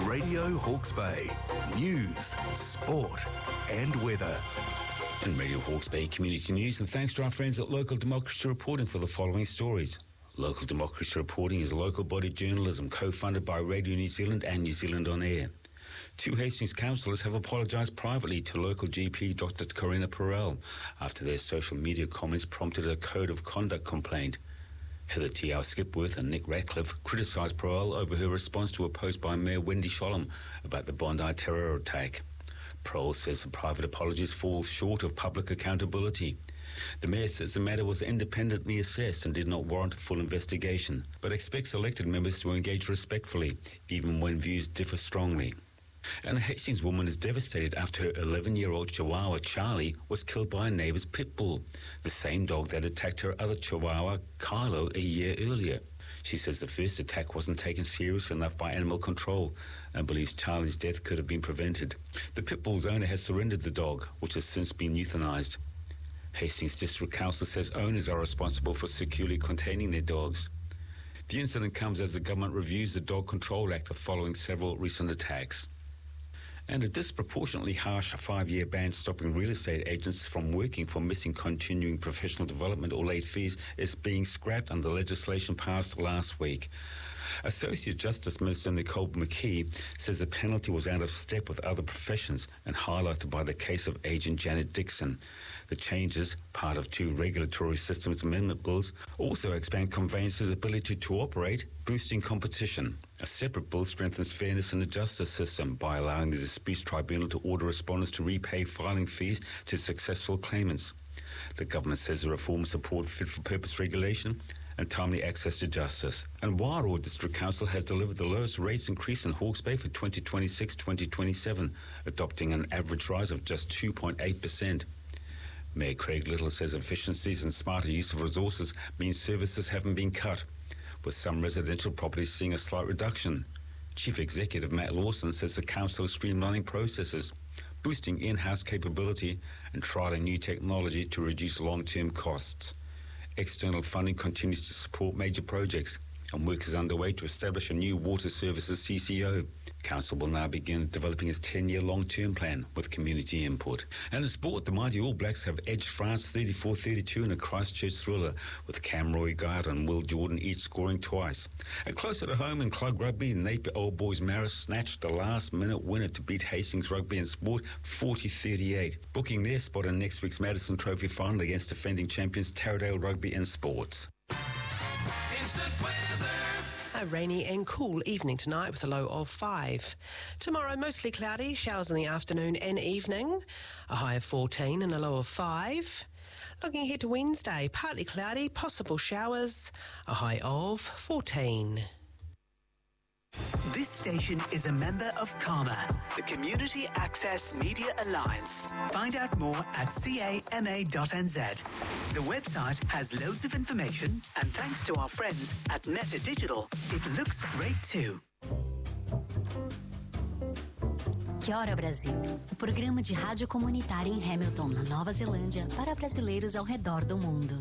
Radio Hawke's Bay. News, sport and weather. And Radio Hawke's Bay Community News, and thanks to our friends at Local Democracy Reporting for the following stories. Local Democracy Reporting is local body journalism co-funded by Radio New Zealand and New Zealand On Air. Two Hastings councillors have apologised privately to local GP Dr. Corinna Perel after their social media comments prompted a code of conduct complaint. Heather T.R. Skipworth and Nick Ratcliffe criticised Perel over her response to a post by Mayor Wendy Sholem about the Bondi terror attack. Perel says the private apologies fall short of public accountability. The Mayor says the matter was independently assessed and did not warrant a full investigation, but expects elected members to engage respectfully, even when views differ strongly. And a Hastings woman is devastated after her 11-year-old Chihuahua Charlie was killed by a neighbour's pit bull, the same dog that attacked her other Chihuahua Kylo a year earlier. She says the first attack wasn't taken seriously enough by animal control and believes Charlie's death could have been prevented. The pit bull's owner has surrendered the dog, which has since been euthanised. Hastings District Council says owners are responsible for securely containing their dogs. The incident comes as the government reviews the Dog Control Act following several recent attacks. And a disproportionately harsh 5-year ban stopping real estate agents from working for missing continuing professional development or late fees is being scrapped under legislation passed last week. Associate Justice Minister Nicole McKee says the penalty was out of step with other professions and highlighted by the case of agent Janet Dixon. The changes, part of two regulatory systems amendment bills, also expand conveyancers' ability to operate, boosting competition. A separate bill strengthens fairness in the justice system by allowing the Disputes Tribunal to order respondents to repay filing fees to successful claimants. The government says the reforms support fit-for-purpose regulation and timely access to justice. And Wairoa District Council has delivered the lowest rates increase in Hawke's Bay for 2026-2027, adopting an average rise of just 2.8%. Mayor Craig Little says efficiencies and smarter use of resources means services haven't been cut, with some residential properties seeing a slight reduction. Chief Executive Matt Lawson says the council is streamlining processes, boosting in-house capability and trialling new technology to reduce long-term costs. External funding continues to support major projects, and work is underway to establish a new water services CCO. Council will now begin developing its 10-year long-term plan with community input. And in sport, the mighty All Blacks have edged France 34-32 in a Christchurch thriller, with Cam Roy-Gard and Will Jordan each scoring twice. And closer to home in club rugby, Napier Old Boys Marist snatched the last-minute winner to beat Hastings Rugby and Sport 40-38, booking their spot in next week's Madison Trophy final against defending champions Taradale Rugby and Sports. A rainy and cool evening tonight with a low of 5. Tomorrow, mostly cloudy, showers in the afternoon and evening, a high of 14 and a low of 5. Looking ahead to Wednesday, partly cloudy, possible showers, a high of 14. This station is a member of CAMA, the Community Access Media Alliance. Find out more at cama.nz. The website has loads of information, and thanks to our friends at Netta Digital, it looks great too. Que Hora Brasil, o programa de rádio comunitária em Hamilton, na Nova Zelândia, para brasileiros ao redor do mundo.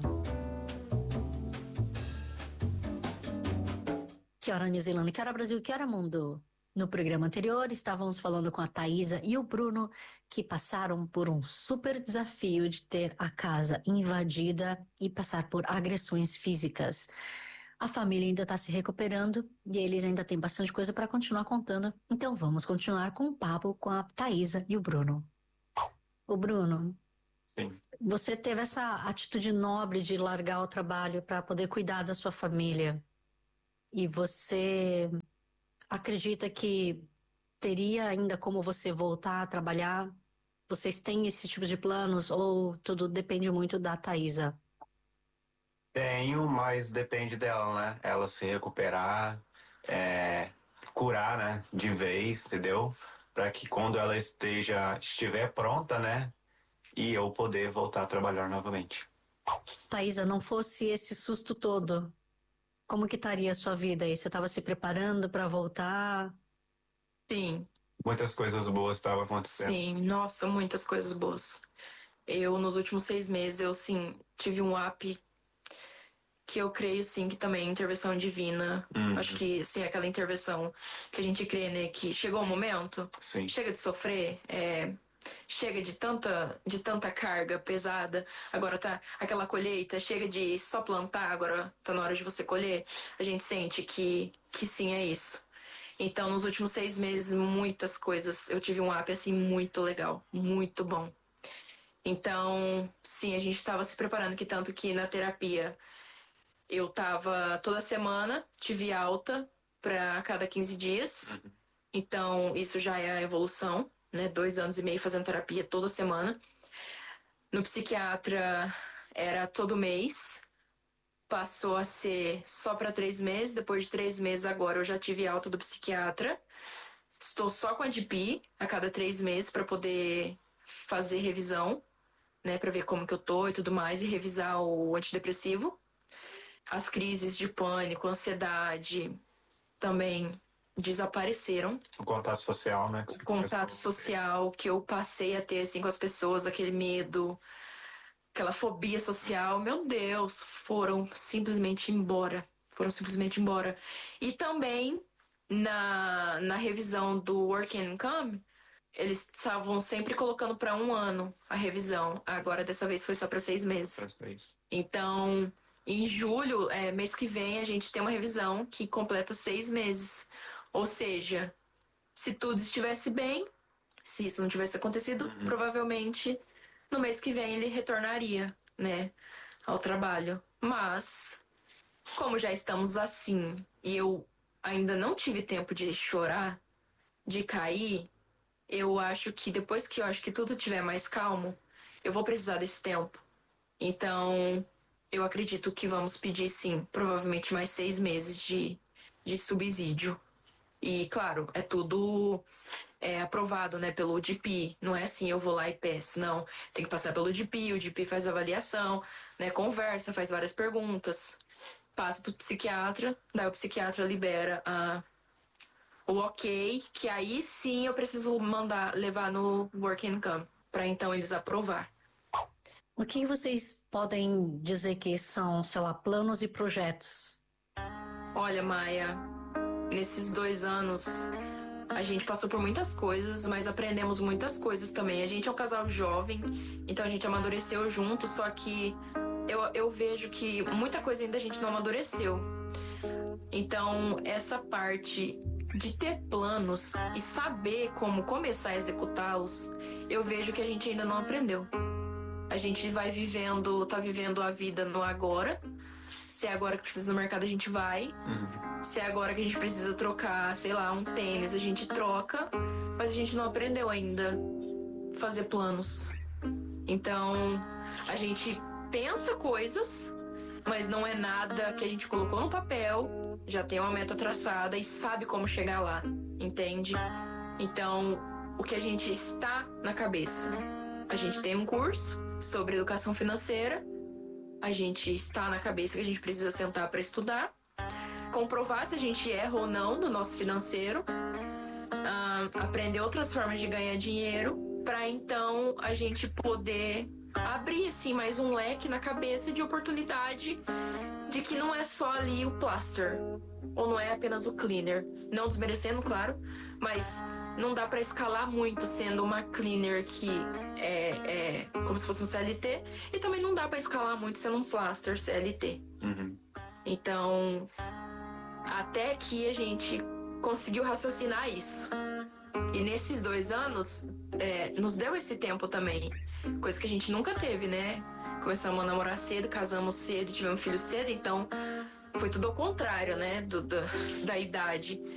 Que hora New Zealand, que hora Brasil, que hora mundo? No programa anterior, estávamos falando com a Thaisa e o Bruno, que passaram por um super desafio de ter a casa invadida e passar por agressões físicas. A família ainda está se recuperando e eles ainda têm bastante coisa para continuar contando. Então vamos continuar com o papo com a Thaisa e o Bruno. O Bruno, sim, você teve essa atitude nobre de largar o trabalho para poder cuidar da sua família. E você acredita que teria ainda como você voltar a trabalhar? Vocês têm esse tipo de planos ou tudo depende muito da Thaisa? Tenho, mas depende dela, né? Ela se recuperar, curar, né? De vez, entendeu? Para que quando ela estiver pronta, né? E eu poder voltar a trabalhar novamente. Thaisa, não fosse esse susto todo, como que estaria a sua vida aí? Você estava se preparando para voltar? Sim. Muitas coisas boas estavam acontecendo. Sim, nossa, muitas coisas boas. Eu, nos últimos 6 meses, eu, sim, tive um up que eu creio, sim, que também intervenção divina. Acho que, sim, aquela intervenção que a gente crê, né? Que chegou o momento, Sim. chega de sofrer, chega de tanta carga pesada, agora tá aquela colheita, chega de só plantar, agora tá na hora de você colher. A gente sente que sim, é isso. Então, nos últimos 6 meses, muitas coisas, eu tive um up, assim, muito legal, muito bom. Então, sim, a gente estava se preparando, que tanto que na terapia eu tava toda semana, tive alta para cada 15 dias. Então, isso já é a evolução, né? 2 anos e meio fazendo terapia toda semana. No psiquiatra era todo mês. Passou a ser só para 3 meses. Depois de 3 meses agora eu já tive alta do psiquiatra. Estou só com a DP a cada 3 meses para poder fazer revisão, né? Para ver como que eu tô e tudo mais. E revisar o antidepressivo. As crises de pânico, ansiedade também desapareceram. O contato social, né? O contato social que eu passei a ter assim com as pessoas, aquele medo, aquela fobia social, meu Deus, foram simplesmente embora. E também na revisão do Work and Income, eles estavam sempre colocando para 1 ano a revisão. Agora dessa vez foi só para 6 meses. Então, em julho, mês que vem, a gente tem uma revisão que completa 6 meses. Ou seja, se tudo estivesse bem, se isso não tivesse acontecido, provavelmente no mês que vem ele retornaria, né, ao trabalho. Mas, como já estamos assim, e eu ainda não tive tempo de chorar, de cair, eu acho que depois que eu acho que tudo estiver mais calmo, eu vou precisar desse tempo. Então, eu acredito que vamos pedir, sim, provavelmente mais 6 meses de subsídio. E, claro, é tudo aprovado, né, pelo DP. Não é assim, eu vou lá e peço. Não, tem que passar pelo DP, o DP faz avaliação, né, conversa, faz várias perguntas, passa pro psiquiatra, daí o psiquiatra libera o ok, que aí sim eu preciso levar no Work and Income, para então eles aprovar. O que vocês podem dizer que são, sei lá, planos e projetos? Olha, Maia, nesses 2 anos a gente passou por muitas coisas, mas aprendemos muitas coisas também. A gente é um casal jovem, então a gente amadureceu junto, só que eu vejo que muita coisa ainda a gente não amadureceu. Então, essa parte de ter planos e saber como começar a executá-los, eu vejo que a gente ainda não aprendeu. A gente tá vivendo a vida no agora. Se é agora que precisa no mercado, a gente vai. Se é agora que a gente precisa trocar, sei lá, um tênis, a gente troca. Mas a gente não aprendeu ainda a fazer planos. Então, a gente pensa coisas, mas não é nada que a gente colocou no papel, já tem uma meta traçada e sabe como chegar lá, entende? Então, o que a gente está na cabeça? A gente tem um curso sobre educação financeira, a gente está na cabeça que a gente precisa sentar para estudar, comprovar se a gente erra ou não no nosso financeiro, aprender outras formas de ganhar dinheiro, para então a gente poder abrir assim mais um leque na cabeça de oportunidade, de que não é só ali o plaster, ou não é apenas o cleaner, não desmerecendo, claro, mas não dá para escalar muito sendo uma cleaner que é como se fosse um CLT, e também não dá para escalar muito sendo um plaster CLT. Então, até que a gente conseguiu raciocinar isso. E nesses 2 anos, nos deu esse tempo também. Coisa que a gente nunca teve, né? Começamos a namorar cedo, casamos cedo, tivemos filho cedo, então foi tudo ao contrário, né? Da idade.